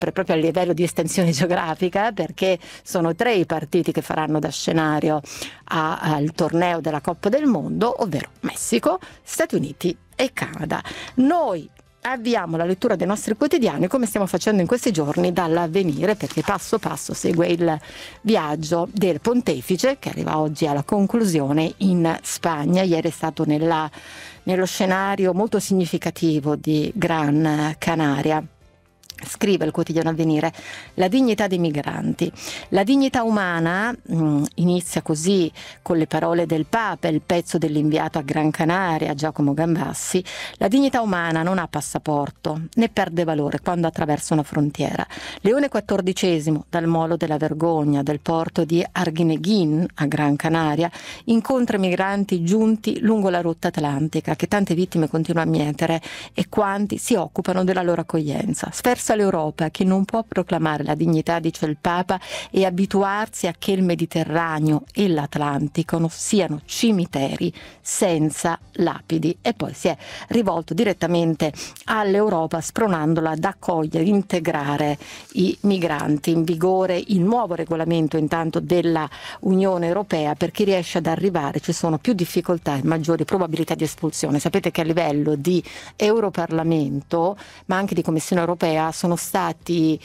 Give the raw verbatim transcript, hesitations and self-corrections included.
proprio a livello di estensione geografica, perché sono tre i partiti che faranno da scenario a, al torneo della Coppa del Mondo, ovvero Messico, Stati Uniti e Canada. Noi avviamo la lettura dei nostri quotidiani come stiamo facendo in questi giorni dall'Avvenire, perché passo passo segue il viaggio del pontefice che arriva oggi alla conclusione in Spagna. Ieri è stato nella, nello scenario molto significativo di Gran Canaria. Scrive il quotidiano Avvenire: la dignità dei migranti. La dignità umana mh, inizia così con le parole del Papa, il pezzo dell'inviato a Gran Canaria, Giacomo Gambassi. La dignità umana non ha passaporto, né perde valore quando attraversa una frontiera. Leone quattordicesimo, dal molo della vergogna del porto di Arguineguín a Gran Canaria, incontra migranti giunti lungo la rotta atlantica che tante vittime continua a mietere e quanti si occupano della loro accoglienza. Sferza l'Europa che non può proclamare la dignità, dice il Papa, e abituarsi a che il Mediterraneo e l'Atlantico siano cimiteri senza lapidi. E poi si è rivolto direttamente all'Europa spronandola ad accogliere, integrare i migranti. In vigore il nuovo regolamento intanto della Unione Europea, per chi riesce ad arrivare ci sono più difficoltà e maggiori probabilità di espulsione. Sapete che a livello di Europarlamento ma anche di Commissione Europea sono stati